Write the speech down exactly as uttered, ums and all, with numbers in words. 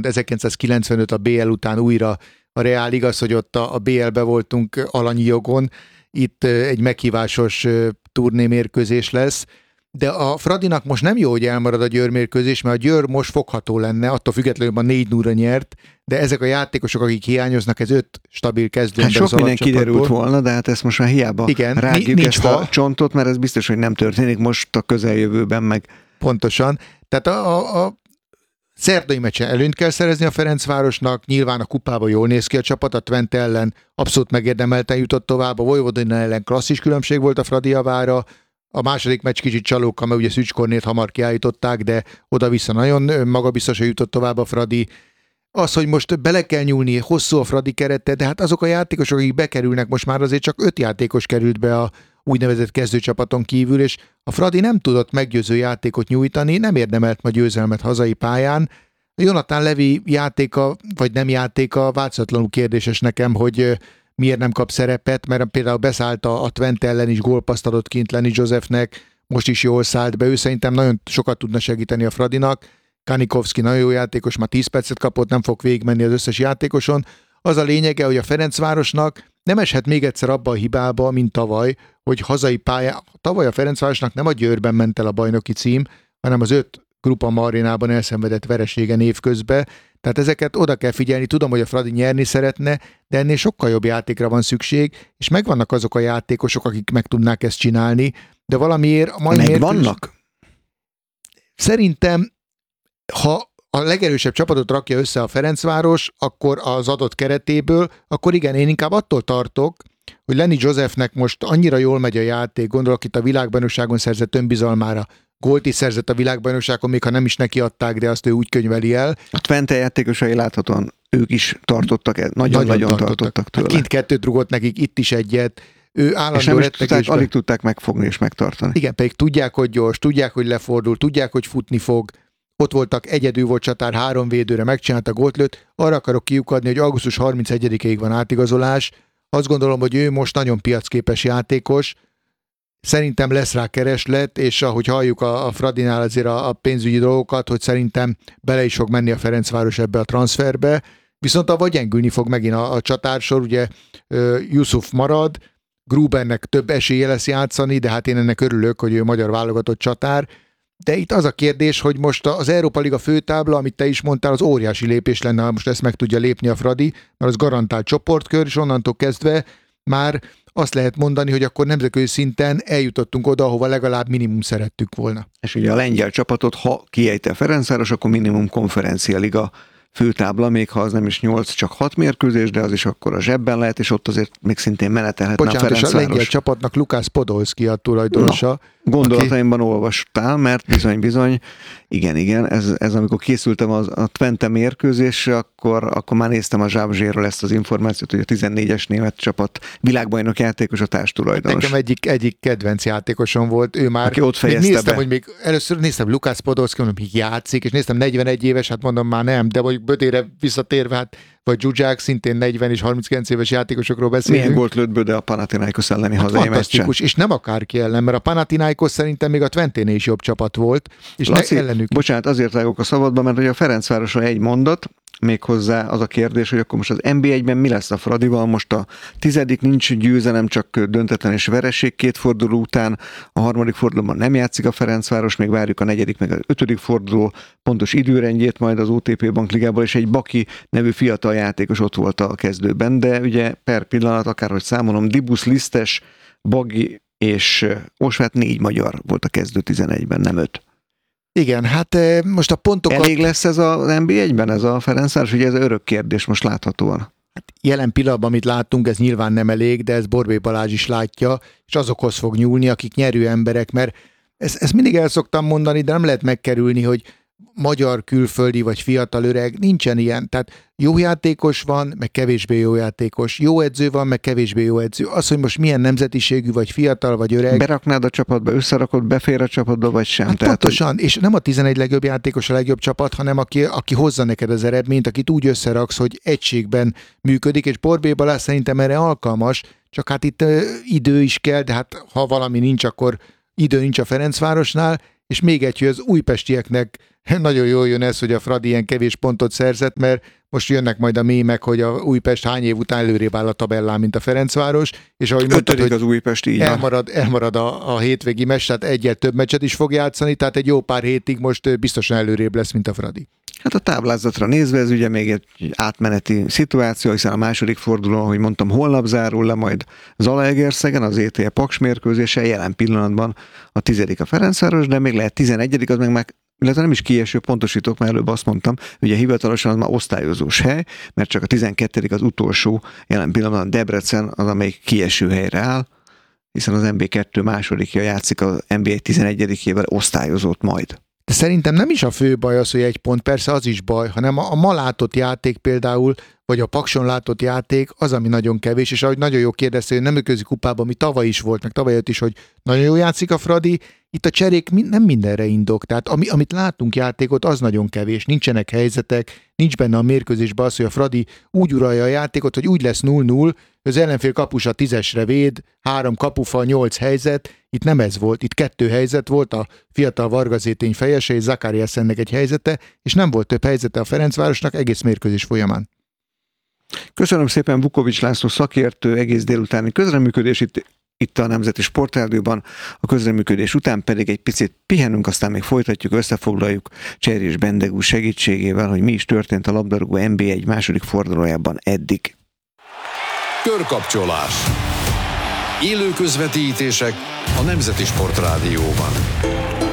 pont ezerkilencszázkilencvenöt a bé el után újra a Reál, igaz, hogy ott a bé el-be voltunk alanyi jogon, itt egy meghívásos turnémérkőzés lesz, de a Fradinak most nem jó, hogy elmarad a Győr mérkőzés, mert a Győr most fogható lenne, attól függetlenül a négy nulla nyert, de ezek a játékosok, akik hiányoznak, ez öt stabil kezdőember hát sok minden kiderült volna, de hát ezt most már hiába igen, rágjuk nincs ezt ha. a csontot, mert ez biztos, hogy nem történik most a közeljövőben meg. Pontosan. Tehát a, a, a szerdai meccsen előnyt kell szerezni a Ferencvárosnak, nyilván a kupában jól néz ki a csapat, a Twente ellen abszolút megérdemelten jutott tovább, a Vojvodina ellen klasszis különbség volt a Fradi javára, a második meccs kicsit csalóka, mert ugye Szűcs Kornélt hamar kiállították, de oda-vissza nagyon magabiztosan jutott tovább a Fradi. Az, hogy most bele kell nyúlni, hosszú a Fradi kerete, de hát azok a játékosok, akik bekerülnek, most már azért csak öt játékos került be a úgynevezett kezdőcsapaton kívül, és a Fradi nem tudott meggyőző játékot nyújtani, nem érdemelt ma győzelmet hazai pályán. A Jonathan Levi játéka, vagy nem játéka változatlanul kérdéses nekem, hogy miért nem kap szerepet, mert például beszállt a Twente ellen is, gólpaszt adott kint Lenny Josephnek, most is jól szállt be, ő szerintem nagyon sokat tudna segíteni a Fradinak. Kanikovszki nagyon jó játékos, már tíz percet kapott, nem fog végigmenni az összes játékoson. Az a lényege, hogy a Ferencvárosnak nem eshet még egyszer abba a hibába, mint tavaly, hogy hazai pályán, tavaly a Ferencvárosnak nem a Győrben ment el a bajnoki cím, hanem az öt Groupama arénában elszenvedett vereségen évközben. Tehát ezeket oda kell figyelni, tudom, hogy a Fradi nyerni szeretne, de ennél sokkal jobb játékra van szükség, és megvannak azok a játékosok, akik meg tudnák ezt csinálni, de valamiért a mai mérkőzés... Megvannak? Szerintem, ha a legerősebb csapatot rakja össze a Ferencváros, akkor az adott keretéből, akkor igen, én inkább attól tartok, hogy Lenny Josephnek most annyira jól megy a játék, gondolok itt a világbajnokságon szerzett önbizalmára, gólt is szerzett a világbajnokságon, még ha nem is neki adták, de azt ő úgy könyveli el. A Twente játékosai láthatóan ők is tartottak, nagyon-nagyon tartottak, tartottak tőle. Kint kettőt rugott nekik, itt is egyet. Ő állandó és nem is tudták, alig tudták megfogni és megtartani. Igen, pedig tudják, hogy gyors, tudják, hogy lefordul, tudják, hogy futni fog. Ott voltak, egyedül volt csatár, három védőre, megcsinálta, gólt lőtt. Arra akarok kiukadni, hogy augusztus harmincegyedikéig van átigazolás. Azt gondolom, hogy ő most nagyon piacképes játékos. Szerintem lesz rá kereslet, és ahogy halljuk a, a Fradinál azért a, a pénzügyi dolgokat, hogy szerintem bele is fog menni a Ferencváros ebbe a transferbe. Viszont avval gyengülni fog megint a, a csatársor, ugye uh, Yusuf marad, Grubernek több esélye lesz játszani, de hát én ennek örülök, hogy ő magyar válogatott csatár. De itt az a kérdés, hogy most az Európa Liga főtábla, amit te is mondtál, az óriási lépés lenne, ha most ezt meg tudja lépni a Fradi, mert az garantált csoportkör, és onnantól kezdve már azt lehet mondani, hogy akkor nemzetközi szinten eljutottunk oda, ahova legalább minimum szerettük volna. És ugye a lengyel csapatot, ha kiejte Ferencváros, akkor minimum konferencia liga főtábla, még ha az nem is nyolc, csak hat mérkőzés, de az is akkor a zsebben lehet, és ott azért még szintén menetelhetne a Ferencváros. Bocsánat, és a lengyel csapatnak Lukász Podolski a tulajdonosa. Na, gondolataimban aki... olvastál, mert bizony-bizony, igen, igen, ez, ez amikor készültem az, a Twente mérkőzésre, akkor, akkor már néztem a Zsábzséről ezt az információt, hogy a tizennégyes német csapat világbajnok játékos, a társtulajdonos. Nekem egyik, egyik kedvenc játékosom volt, ő már, aki ott fejezte néztem, be. Hogy még először néztem Lukász Podolski, mondom, hogy játszik, és néztem negyvenegy éves, hát mondom már nem, de vagy Bödére visszatérve, hát vagy Zsuzsák, szintén negyven és harminckilenc éves játékosokról beszélünk. Milyen gólt lőtt Böde a Panathinaikos elleni hát hazai meccsen. És nem akárki ellen, mert a Panathinaikos szerintem még a Twenténél is jobb csapat volt, és Laci, ne ellenük. Bocsánat, azért vágok a szabadba, mert hogy a Ferencvárosra egy mondat, méghozzá az a kérdés, hogy akkor most az en bé egyben mi lesz a Fradival, most a tizedik nincs győzelem, csak döntetlen és vereség két forduló után, a harmadik fordulóban nem játszik a Ferencváros, még várjuk a negyedik, meg az ötödik forduló pontos időrendjét majd az o té pé Bankligából, és egy Baki nevű fiatal játékos ott volt a kezdőben, de ugye per pillanat, akárhogy számolom, Dibusz, Lisztes, Bagi és Osvát négy magyar volt a kezdő tizenegyben, nem öt. Igen, hát most a pontokat... Elég lesz ez az en bé egyben, ez a Ferencváros? Ugye ez örök kérdés most láthatóan. Hát jelen pillanatban, amit láttunk, ez nyilván nem elég, de ez Borbély Balázs is látja, és azokhoz fog nyúlni, akik nyerő emberek, mert ezt, ezt mindig el szoktam mondani, de nem lehet megkerülni, hogy magyar, külföldi vagy fiatal öreg, nincsen ilyen. Tehát jó játékos van, meg kevésbé jó játékos. Jó edző van, meg kevésbé jó edző. Az, hogy most milyen nemzetiségű, vagy fiatal, vagy öreg. Beraknád a csapatba, összerakod, befér a csapatba, vagy sem. Hát Tehát, pontosan, hogy... és nem a tizenegy legjobb játékos a legjobb csapat, hanem aki, aki hozza neked az eredményt, akit úgy összeraksz, hogy egységben működik, és Borbély Balázs szerintem erre alkalmas, csak hát itt uh, idő is kell, de hát ha valami nincs, akkor idő nincs a Ferencvárosnál, és még egy, hogy az újpestieknek nagyon jól jön ez, hogy a Fradi ilyen kevés pontot szerzett, mert most jönnek majd a mémek, hogy a Újpest hány év után előrébb áll a tabellán, mint a Ferencváros, és ahogy mondtad, hogy az Újpest, így elmarad, elmarad a, a hétvégi meccs, tehát egyet több meccset is fog játszani, tehát egy jó pár hétig most biztosan előrébb lesz, mint a Fradi. Hát a táblázatra nézve ez ugye még egy átmeneti szituáció, hiszen a második forduló, ahogy mondtam, holnap zárul le majd Zalaegerszegen, az é té e Paks mérkőzése, jelen pillanatban a tizedik a Ferencváros, de még lehet tizenegyedik, az meg, meg illetve nem is kieső, pontosítok, mert előbb azt mondtam, ugye hivatalosan az már osztályozós hely, mert csak a tizenkettedik az utolsó, jelen pillanatban Debrecen az, amelyik kieső helyre áll, hiszen az en bé kettő másodikja játszik az en bé egy tizenegyedikével osztályozott majd. De szerintem nem is a fő baj az, hogy egy pont, persze az is baj, hanem a, a ma látott játék például, vagy a Pakson látott játék az, ami nagyon kevés, és ahogy nagyon jó kérdezte, hogy nemzetközi kupában, ami tavaly is volt, meg tavaly előtt is, hogy nagyon jó játszik a Fradi, itt a cserék nem mindenre indok, tehát ami, amit látunk játékot, az nagyon kevés, nincsenek helyzetek, nincs benne a mérkőzésben az, hogy a Fradi úgy uralja a játékot, hogy úgy lesz null null, az ellenfél kapusa tízesre véd, három kapufa, nyolc helyzet, itt nem ez volt, itt kettő helyzet volt, a fiatal Varga Zétény fejese és Zakariassennek egy helyzete, és nem volt több helyzete a Ferencvárosnak egész mérkőzés folyamán. Köszönöm szépen Vukovics László szakértő egész délutáni közreműködés itt, itt a Nemzeti Sportrádióban. A közreműködés után pedig egy picit pihenünk, aztán még folytatjuk, összefoglaljuk Cserés és Bendegú segítségével, hogy mi is történt a labdarúgó en bé egy második fordulójában eddig. Körkapcsolás. Élő közvetítések a Nemzeti Sportrádióban.